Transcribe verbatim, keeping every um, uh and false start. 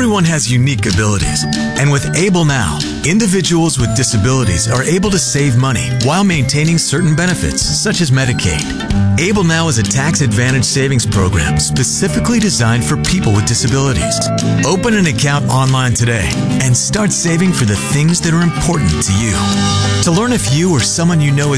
Everyone has unique abilities, and with Able Now, individuals with disabilities are able to save money while maintaining certain benefits, such as Medicaid. Able Now is a tax-advantaged savings program specifically designed for people with disabilities. Open an account online today and start saving for the things that are important to you. To learn if you or someone you know is